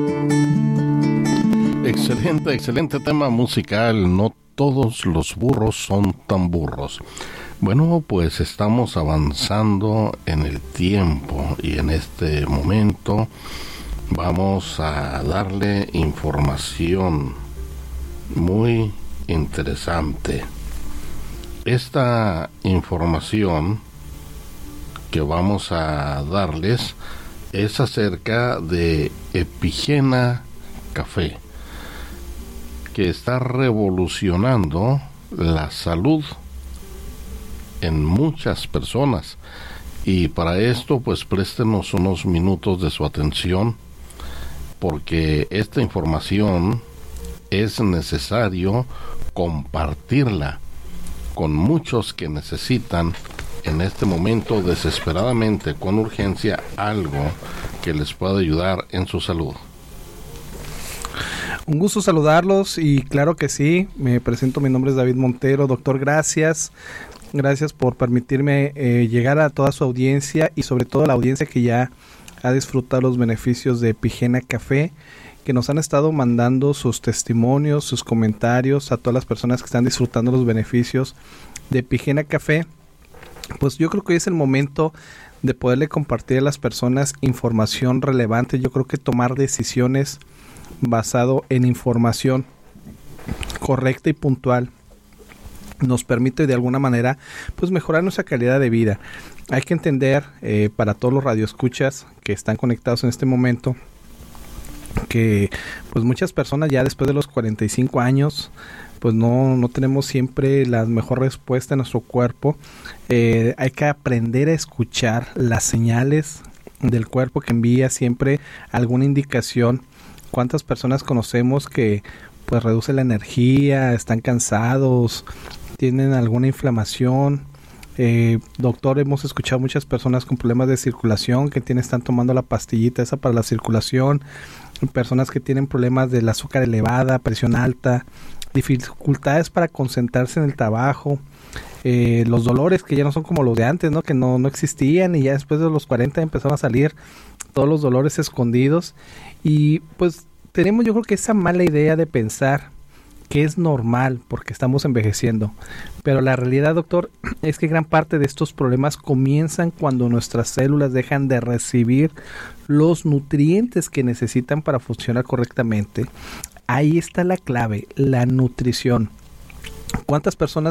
Excelente tema musical. No todos los burros son tan burros. Bueno, pues estamos avanzando en el tiempo y en este momento vamos a darle información muy interesante. Esta información que vamos a darles es acerca de Epigena Café, que está revolucionando la salud en muchas personas. Y para esto, pues préstenos unos minutos de su atención, porque esta información es necesario compartirla con muchos que necesitan en este momento desesperadamente, con urgencia, algo que les pueda ayudar en su salud. Un gusto saludarlos y claro que sí, me presento, mi nombre es David Montero. Doctor, gracias por permitirme llegar a toda su audiencia y sobre todo a la audiencia que ya ha disfrutado los beneficios de Epigena Café, que nos han estado mandando sus testimonios, sus comentarios, a todas las personas que están disfrutando los beneficios de Epigena Café. Pues yo creo que hoy es el momento de poderle compartir a las personas información relevante. Yo creo que tomar decisiones basado en información correcta y puntual nos permite de alguna manera pues mejorar nuestra calidad de vida. Hay que entender para todos los radioescuchas que están conectados en este momento que pues muchas personas ya después de los 45 años pues no tenemos siempre la mejor respuesta en nuestro cuerpo. Hay que aprender a escuchar las señales del cuerpo que envía siempre alguna indicación. ¿Cuántas personas conocemos que pues reduce la energía, están cansados, tienen alguna inflamación? Doctor, hemos escuchado muchas personas con problemas de circulación que están tomando la pastillita esa para la circulación, personas que tienen problemas del azúcar elevada, presión alta, dificultades para concentrarse en el trabajo, los dolores que ya no son como los de antes, ¿no? Que no existían y ya después de los 40 empezaron a salir todos los dolores escondidos y pues tenemos yo creo que esa mala idea de pensar que es normal porque estamos envejeciendo, pero la realidad, doctor, es que gran parte de estos problemas comienzan cuando nuestras células dejan de recibir los nutrientes que necesitan para funcionar correctamente. Ahí está la clave, la nutrición. ¿Cuántas personas